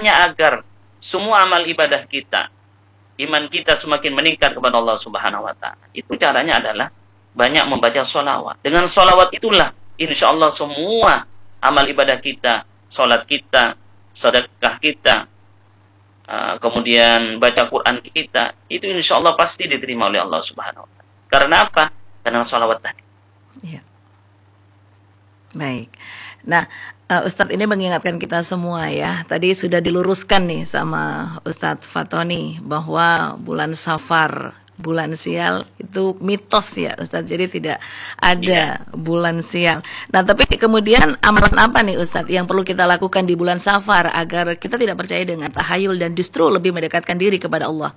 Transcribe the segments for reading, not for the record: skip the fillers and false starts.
caranya agar semua amal ibadah kita, iman kita semakin meningkat kepada Allah Subhanahu wa taala, itu caranya adalah banyak membaca sholawat. Dengan sholawat itulah insya Allah semua amal ibadah kita, sholat kita, sedekah kita, kemudian baca Quran kita, itu insya Allah pasti diterima oleh Allah Subhanahu wa taala. Karena apa? Karena sholawat tadi. Ya. Baik. Nah, Ustadz ini mengingatkan kita semua ya. Tadi sudah diluruskan nih sama Ustadz Fatoni bahwa bulan Safar, bulan sial itu mitos ya Ustadz. Jadi tidak ada bulan sial. Nah, tapi kemudian amalan apa nih Ustadz yang perlu kita lakukan di bulan Safar agar kita tidak percaya dengan tahayul dan justru lebih mendekatkan diri kepada Allah?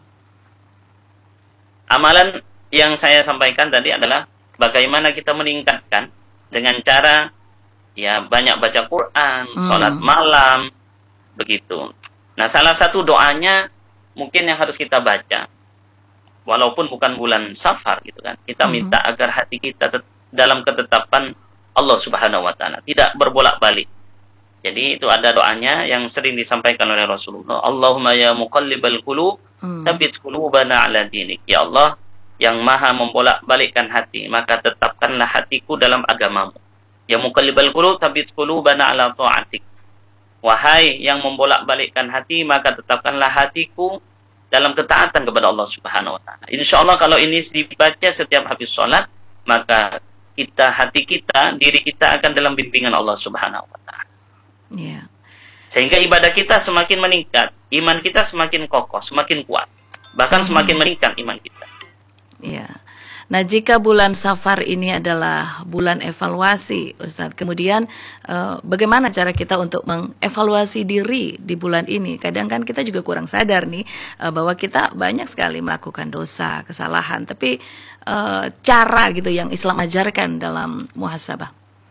Amalan yang saya sampaikan tadi adalah bagaimana kita meningkatkan dengan cara ya banyak baca Quran, sholat malam, begitu. Nah, salah satu doanya mungkin yang harus kita baca, walaupun bukan bulan Safar gitu kan, kita minta agar hati kita dalam ketetapan Allah Subhanahu wa taala, tidak berbolak-balik. Jadi itu ada doanya yang sering disampaikan oleh Rasulullah, Allahumma ya muqallibal qulub, tsabbit qulubana ala dinik. Ya Allah, yang maha membolak-balikkan hati, maka tetapkanlah hatiku dalam agamamu. Ya muqallibal qulub, tsabbit qulubana ala ta'atik. Wahai yang membolak-balikkan hati, maka tetapkanlah hatiku dalam ketaatan kepada Allah Subhanahu wa taala. Insyaallah kalau ini dibaca setiap habis sholat, maka hati kita, diri kita akan dalam bimbingan Allah Subhanahu wa taala. Yeah. Sehingga ibadah kita semakin meningkat, iman kita semakin kokoh, semakin kuat, bahkan semakin meningkat iman kita. Ya. Nah, jika bulan Safar ini adalah bulan evaluasi, Ustadz, kemudian bagaimana cara kita untuk mengevaluasi diri di bulan ini? Kadang kan kita juga kurang sadar nih bahwa kita banyak sekali melakukan dosa, kesalahan, tapi cara gitu yang Islam ajarkan dalam muhasabah.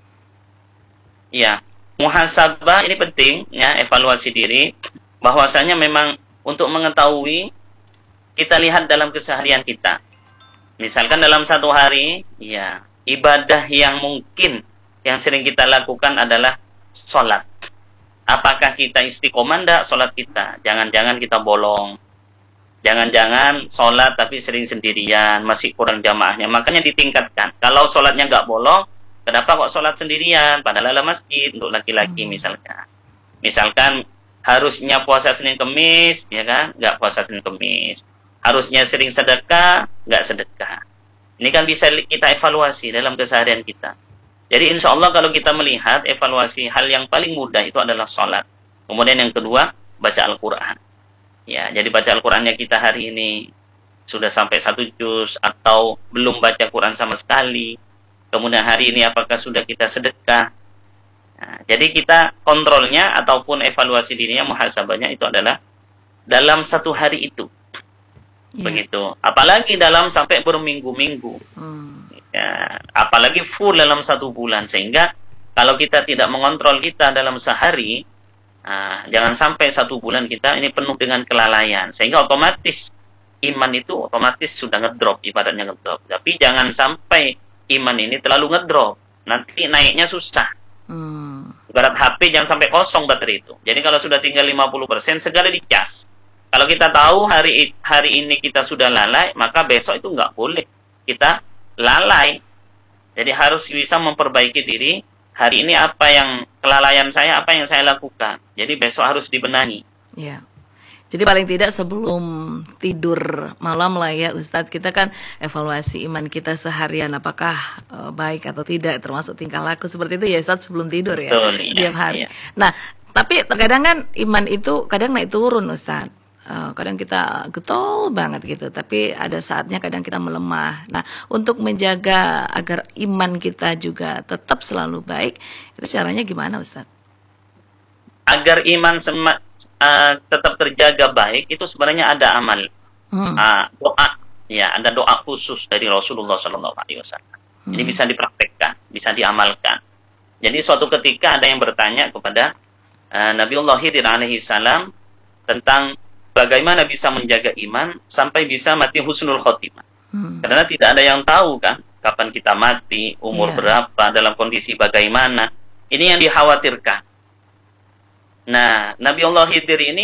Ya, muhasabah ini penting ya, evaluasi diri. Bahwasanya memang untuk mengetahui, kita lihat dalam keseharian kita. Misalkan dalam satu hari, ya ibadah yang mungkin yang sering kita lakukan adalah sholat. Apakah kita istiqomah enggak sholat kita? Jangan-jangan kita bolong. Jangan-jangan sholat tapi sering sendirian, masih kurang jamaahnya. Makanya ditingkatkan. Kalau sholatnya nggak bolong, kenapa kok sholat sendirian? Padahal ada masjid untuk laki-laki misalkan. Misalkan harusnya puasa Senin Kemis, ya kan? Nggak puasa Senin Kemis. Harusnya sering sedekah, nggak sedekah. Ini kan bisa kita evaluasi dalam keseharian kita. Jadi insya Allah kalau kita melihat evaluasi, hal yang paling mudah itu adalah sholat. Kemudian yang kedua, baca Al-Quran. Ya, jadi baca Al-Qurannya kita hari ini sudah sampai 1 juz atau belum baca Quran sama sekali. Kemudian hari ini apakah sudah kita sedekah. Nah, jadi kita kontrolnya ataupun evaluasi dirinya, muhasabahnya itu adalah dalam satu hari itu. Begitu. Apalagi dalam sampai berminggu-minggu. Ya, apalagi full dalam 1 bulan. Sehingga kalau kita tidak mengontrol kita dalam sehari, jangan sampai 1 bulan kita ini penuh dengan kelalaian. Sehingga otomatis iman itu otomatis sudah ngedrop, ibaratnya ngedrop. Tapi jangan sampai iman ini terlalu ngedrop. Nanti naiknya susah. Ibarat HP jangan sampai kosong baterai itu. Jadi kalau sudah tinggal 50%, segala dicas. Kalau kita tahu hari ini kita sudah lalai, maka besok itu nggak boleh kita lalai. Jadi harus bisa memperbaiki diri. Hari ini apa yang kelalaian saya, apa yang saya lakukan. Jadi besok harus dibenahi. Ya. Jadi paling tidak sebelum tidur malam lah ya Ustadz, kita kan evaluasi iman kita seharian, apakah baik atau tidak, termasuk tingkah laku seperti itu ya Ustadz sebelum tidur ya. Betul, tiap hari. Iya. Nah, tapi terkadang kan iman itu kadang naik turun Ustadz. Kadang kita getol banget gitu, tapi ada saatnya kadang kita melemah. Nah, untuk menjaga agar iman kita juga tetap selalu baik, itu caranya gimana Ustadz? Agar iman tetap terjaga baik, itu sebenarnya ada amal. Doa, ya ada doa khusus dari Rasulullah SAW. Jadi bisa dipraktekkan, bisa diamalkan. Jadi suatu ketika ada yang bertanya kepada Nabiullah Khidir alaihi salam tentang bagaimana bisa menjaga iman sampai bisa mati husnul khotimah. Karena tidak ada yang tahu kan kapan kita mati, umur berapa, dalam kondisi bagaimana. Ini yang dikhawatirkan. Nah, Nabiullah Khidir ini